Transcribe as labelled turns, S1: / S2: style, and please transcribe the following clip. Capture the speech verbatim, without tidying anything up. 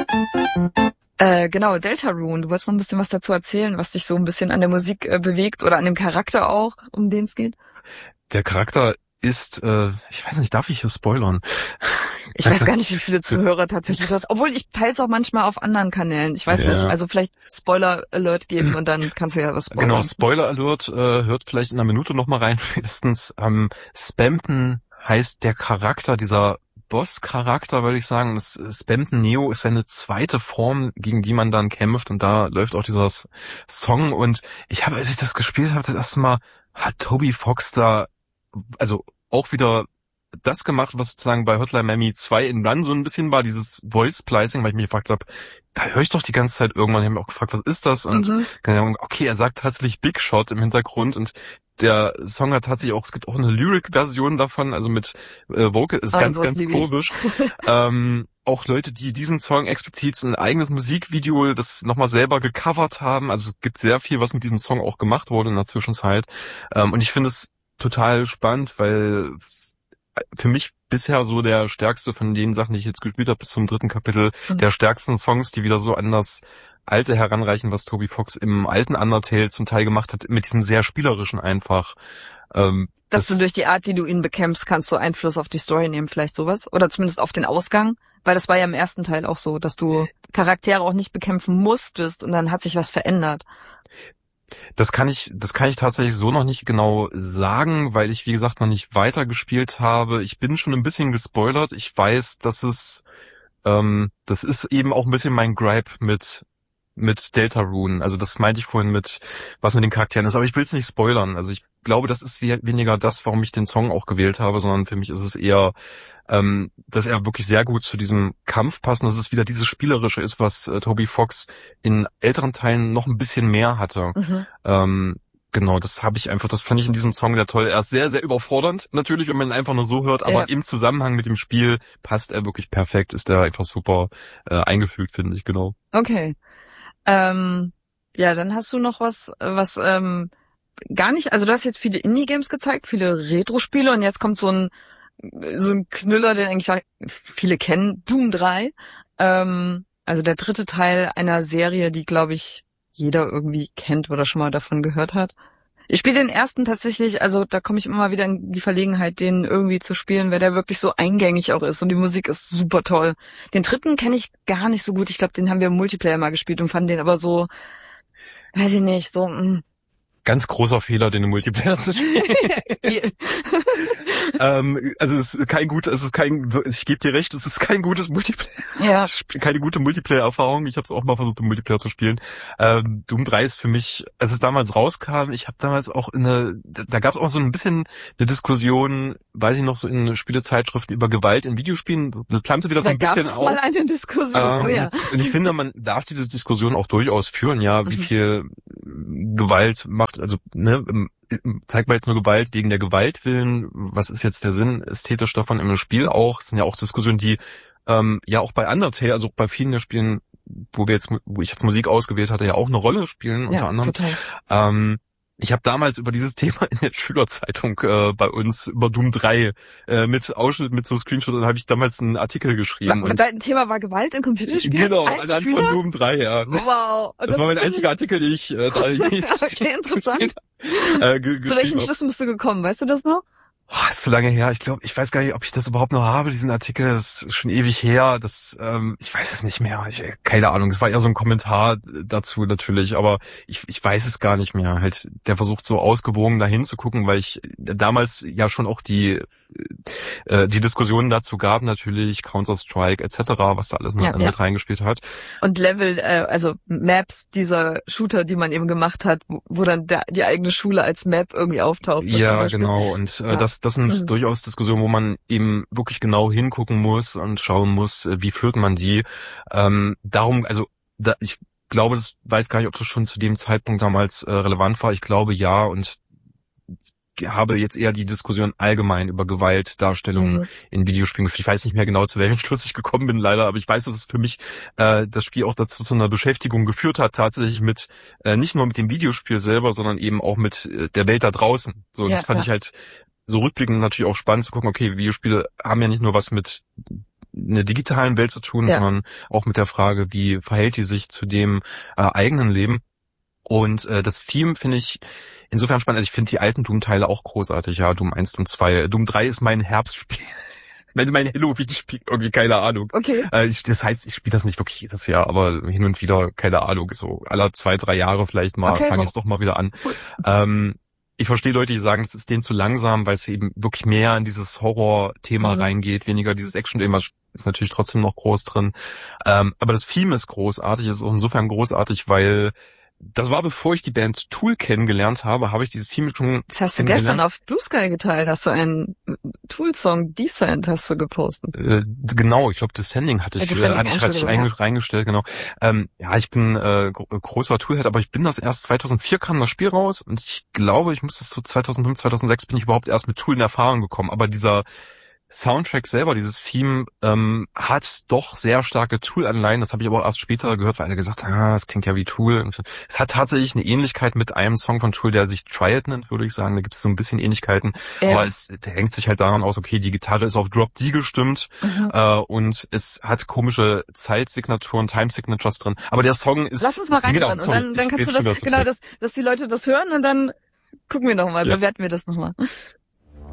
S1: Äh, genau, Deltarune. Du wolltest noch ein bisschen was dazu erzählen, was dich so ein bisschen an der Musik äh, bewegt oder an dem Charakter auch, um den es geht?
S2: Der Charakter ist, äh, ich weiß nicht, darf ich hier spoilern?
S1: Ich weiß gar nicht, wie viele Zuhörer tatsächlich das, obwohl ich teile es auch manchmal auf anderen Kanälen. Ich weiß ja. nicht, also vielleicht Spoiler-Alert geben und dann kannst du ja was spoilern.
S2: Genau, Spoiler-Alert, äh, hört vielleicht in einer Minute noch mal rein, spätestens. Ähm, Spamton heißt der Charakter, dieser Boss-Charakter, würde ich sagen. Das Spamton Neo ist seine zweite Form, gegen die man dann kämpft, und da läuft auch dieser Song, und ich habe, als ich das gespielt habe, das erste Mal, hat Toby Fox da, also auch wieder das gemacht, was sozusagen bei Hotline Miami zwei in Run so ein bisschen war, dieses Voice Splicing, weil ich mich gefragt habe, da höre ich doch die ganze Zeit irgendwann, ich habe mich auch gefragt, was ist das? Und mhm. keine Ahnung, okay, er sagt tatsächlich Big Shot im Hintergrund, und der Song hat tatsächlich auch, es gibt auch eine Lyric-Version davon, also mit äh, Vocal, ist oh, ganz, ganz komisch. ähm, auch Leute, die diesen Song explizit ein eigenes Musikvideo, das nochmal selber gecovert haben, also es gibt sehr viel, was mit diesem Song auch gemacht wurde in der Zwischenzeit. Ähm, und ich finde es total spannend, weil für mich bisher so der stärkste von den Sachen, die ich jetzt gespielt habe bis zum dritten Kapitel, mhm. der stärksten Songs, die wieder so an das Alte heranreichen, was Toby Fox im alten Undertale zum Teil gemacht hat, mit diesem sehr spielerischen einfach. Ähm,
S1: Dass das, du durch die Art, wie du ihn bekämpfst, kannst du Einfluss auf die Story nehmen, vielleicht sowas? Oder zumindest auf den Ausgang? Weil das war ja im ersten Teil auch so, dass du Charaktere auch nicht bekämpfen musstest und dann hat sich was verändert.
S2: Das kann ich, das kann ich tatsächlich so noch nicht genau sagen, weil ich, wie gesagt, noch nicht weitergespielt habe. Ich bin schon ein bisschen gespoilert. Ich weiß, dass es, ähm, das ist eben auch ein bisschen mein Gripe mit, mit Deltarune. Also das meinte ich vorhin mit, was mit den Charakteren ist. Aber ich will es nicht spoilern. Also ich glaube, das ist weniger das, warum ich den Song auch gewählt habe, sondern für mich ist es eher, ähm, dass er wirklich sehr gut zu diesem Kampf passt, und dass es wieder dieses Spielerische ist, was äh, Toby Fox in älteren Teilen noch ein bisschen mehr hatte. Mhm. Ähm, genau, das habe ich einfach, das fand ich in diesem Song sehr toll. Er ist sehr, sehr überfordernd, natürlich, wenn man ihn einfach nur so hört, aber ja. im Zusammenhang mit dem Spiel passt er wirklich perfekt, ist er einfach super äh, eingefügt, finde ich, genau.
S1: Okay. Ähm, ja, dann hast du noch was, was ähm, gar nicht, also du hast jetzt viele Indie-Games gezeigt, viele Retro-Spiele, und jetzt kommt so ein so ein Knüller, den eigentlich viele kennen, Doom drei. Ähm, also der dritte Teil einer Serie, die, glaube ich, jeder irgendwie kennt oder schon mal davon gehört hat. Ich spiele den ersten tatsächlich, also da komme ich immer mal wieder in die Verlegenheit, den irgendwie zu spielen, weil der wirklich so eingängig auch ist und die Musik ist super toll. Den dritten kenne ich gar nicht so gut. Ich glaube, den haben wir im Multiplayer mal gespielt und fanden den aber so, weiß ich nicht, so... Mh.
S2: Ganz großer Fehler, den im Multiplayer zu spielen. ähm, also es ist kein gut, es ist kein, ich gebe dir recht, es ist kein gutes Multiplayer.
S1: Ja.
S2: Keine gute Multiplayer-Erfahrung. Ich habe es auch mal versucht, im Multiplayer zu spielen. Ähm, Doom drei ist für mich, als es damals rauskam, ich habe damals auch in eine, da gab es auch so ein bisschen eine Diskussion, weiß ich noch, so in Spielezeitschriften über Gewalt in Videospielen. Das klammte wieder so ein bisschen auf.
S1: Da gab's mal eine Diskussion,
S2: ähm,
S1: oh ja.
S2: Und ich finde, man darf diese Diskussion auch durchaus führen, ja, wie viel Gewalt macht, also ne, zeigt man jetzt nur Gewalt wegen der Gewalt willen, was ist jetzt der Sinn ästhetisch davon im Spiel auch? Es sind ja auch Diskussionen, die ähm, ja auch bei Undertale, also bei vielen der Spielen, wo wir jetzt, wo ich jetzt Musik ausgewählt hatte, ja auch eine Rolle spielen, unter
S1: ja,
S2: anderem.
S1: Total.
S2: Ähm, Ich habe damals über dieses Thema in der Schülerzeitung äh, bei uns über Doom drei äh, mit Ausschnitt, mit so Screenshot, dann habe ich damals einen Artikel geschrieben.
S1: Und dein Thema war Gewalt in Computerspielen?
S2: Genau,
S1: als
S2: anhand
S1: Schüler?
S2: von Doom drei, ja.
S1: Wow.
S2: Das, das war mein einziger Artikel, den ich äh, da
S1: okay, interessant.
S2: äh, ge-
S1: Zu welchem Schluss bist du gekommen? Weißt du das noch?
S2: Oh, ist so lange her. Ich glaube, ich weiß gar nicht, ob ich das überhaupt noch habe, diesen Artikel. Das ist schon ewig her. Das, ähm, ich weiß es nicht mehr. Ich, keine Ahnung. Es war eher so ein Kommentar dazu natürlich, aber ich, ich weiß es gar nicht mehr. Halt, der versucht so ausgewogen dahin zu gucken, weil ich damals ja schon auch die äh, die Diskussionen dazu gab, natürlich Counter-Strike et cetera, was da alles noch
S1: ja,
S2: mit
S1: ja.
S2: reingespielt hat.
S1: Und Level, äh, also Maps dieser Shooter, die man eben gemacht hat, wo, wo dann der, die eigene Schule als Map irgendwie auftaucht.
S2: Ja, genau. Und äh,
S1: ja.
S2: das, das sind mhm. durchaus Diskussionen, wo man eben wirklich genau hingucken muss und schauen muss, wie führt man die. Ähm, darum, also da, ich glaube, das weiß gar nicht, ob das schon zu dem Zeitpunkt damals äh, relevant war. Ich glaube ja, und habe jetzt eher die Diskussion allgemein über Gewaltdarstellungen mhm. in Videospielen geführt. Ich weiß nicht mehr genau, zu welchem Schluss ich gekommen bin, leider, aber ich weiß, dass es für mich äh, das Spiel auch dazu zu einer Beschäftigung geführt hat, tatsächlich mit äh, nicht nur mit dem Videospiel selber, sondern eben auch mit äh, der Welt da draußen. So, ja, das fand ja. ich halt so rückblickend natürlich auch spannend zu gucken, okay, Videospiele haben ja nicht nur was mit einer digitalen Welt zu tun,
S1: Ja.
S2: sondern auch mit der Frage, wie verhält die sich zu dem äh, eigenen Leben. Und äh, das Theme finde ich insofern spannend. Also ich finde die alten Doom-Teile auch großartig. Ja, Doom eins, Doom zwei. Doom drei ist mein Herbstspiel. Mein, mein Halloween-Spiel, irgendwie, keine Ahnung.
S1: Okay.
S2: Äh, ich, das heißt, ich spiele das nicht wirklich jedes Jahr, aber hin und wieder, keine Ahnung, so alle zwei, drei Jahre vielleicht mal,
S1: Okay,
S2: fange
S1: wow.
S2: ich es doch mal wieder an.
S1: Cool.
S2: Ähm, ich verstehe Leute, die sagen, es ist denen zu langsam, weil es eben wirklich mehr in dieses Horror-Thema
S1: Mhm.
S2: reingeht, weniger dieses Action-Thema, ist natürlich trotzdem noch groß drin. Ähm, aber das Theme ist großartig, ist auch insofern großartig, weil das war, bevor ich die Band Tool kennengelernt habe, habe ich dieses Theme schon
S1: Das hast du
S2: kennengelernt.
S1: gestern auf Blue Sky geteilt, hast du einen Tool-Song Descent hast du gepostet.
S2: Äh, genau, ich glaube Descending hatte ich,
S1: Ja, Descending,
S2: äh, hatte ich, hatte ich
S1: Entschuldigung,
S2: einge- reingestellt, genau. Ähm, ja, ich bin äh, gro- großer Toolhead, aber ich bin das erst zweitausendvier kam das Spiel raus und ich glaube, ich muss das so zweitausendfünf, zweitausendsechs bin ich überhaupt erst mit Tool in Erfahrung gekommen, aber dieser Soundtrack selber, dieses Theme, ähm, hat doch sehr starke Tool-Anleihen. Das habe ich aber auch erst später gehört, weil alle gesagt haben, ah, das klingt ja wie Tool. Und es hat tatsächlich eine Ähnlichkeit mit einem Song von Tool, der sich Try It nennt, würde ich sagen. Da gibt es so ein bisschen Ähnlichkeiten.
S1: Ja.
S2: Aber es der hängt sich halt daran aus, okay, die Gitarre ist auf Drop D gestimmt
S1: Mhm.
S2: äh, und es hat komische Zeitsignaturen, Time-Signatures drin. Aber der Song ist...
S1: Lass uns mal reinhören
S2: Genau,
S1: und dann, dann
S2: ich
S1: kannst du
S2: rede schon
S1: das,
S2: wieder zu
S1: genau,
S2: viel.
S1: dass, dass die Leute das hören und dann gucken wir nochmal,
S2: Ja.
S1: bewerten wir das nochmal.